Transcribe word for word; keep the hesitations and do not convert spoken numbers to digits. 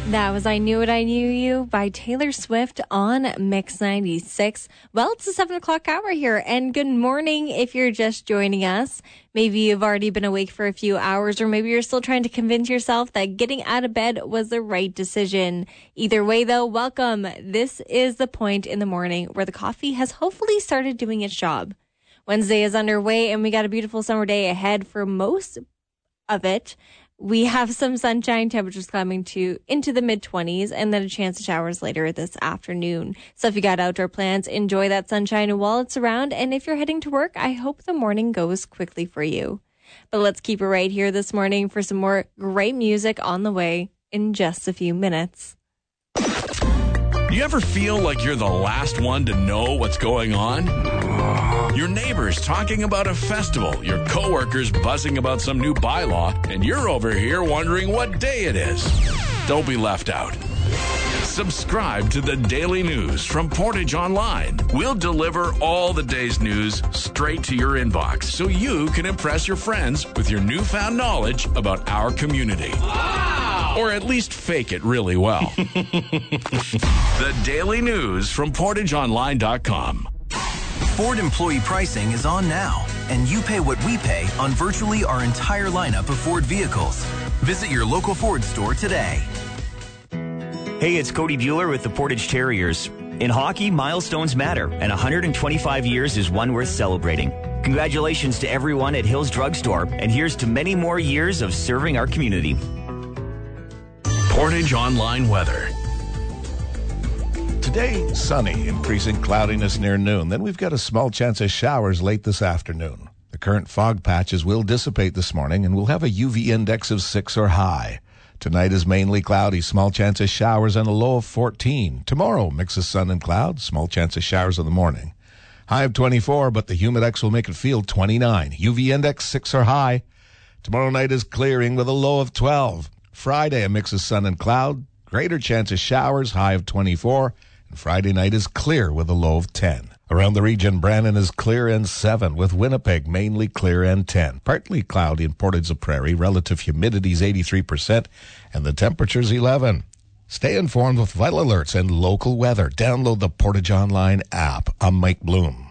That was I Knew It, I Knew You by Taylor Swift on Mix ninety-six. Well, it's the seven o'clock hour here, and good morning if you're just joining us. Maybe you've already been awake for a few hours, or maybe you're still trying to convince yourself that getting out of bed was the right decision. Either way, though, welcome. This is the point in the morning where the coffee has hopefully started doing its job. Wednesday is underway, and we got a beautiful summer day ahead for most of it. We have some sunshine, temperatures climbing to into the mid-twenties, and then a chance of showers later this afternoon. So if you got outdoor plans, enjoy that sunshine while it's around. And if you're heading to work, I hope the morning goes quickly for you. But let's keep it right here this morning for some more great music on the way in just a few minutes. You ever feel like you're the last one to know what's going on? Your neighbors talking about a festival, your coworkers buzzing about some new bylaw, and you're over here wondering what day it is. Don't be left out. Subscribe to the Daily News from Portage Online. We'll deliver all the day's news straight to your inbox so you can impress your friends with your newfound knowledge about our community. Wow! Or at least fake it really well. The Daily News from portage online dot com. Ford employee pricing is on now, and you pay what we pay on virtually our entire lineup of Ford vehicles. Visit your local Ford store today. Hey, it's Cody Bueller with the Portage Terriers. In hockey, milestones matter, and one hundred twenty-five years is one worth celebrating. Congratulations to everyone at Hills Drugstore, and here's to many more years of serving our community. Portage Online weather. Today, sunny, increasing cloudiness near noon. Then we've got a small chance of showers late this afternoon. The current fog patches will dissipate this morning, and we'll have a U V index of six or high. Tonight is mainly cloudy, small chance of showers, and a low of fourteen. Tomorrow, mix of sun and cloud, small chance of showers in the morning. High of twenty-four, but the humidex will make it feel twenty-nine. U V index six or high. Tomorrow night is clearing with a low of twelve. Friday, a mix of sun and cloud, greater chance of showers, high of twenty-four. And Friday night is clear with a low of ten. Around the region, Brandon is clear and seven, with Winnipeg mainly clear and ten. Partly cloudy in Portage la Prairie, relative humidity is eighty-three percent, and the temperature's eleven. Stay informed with vital alerts and local weather. Download the Portage Online app. I'm Mike Bloom.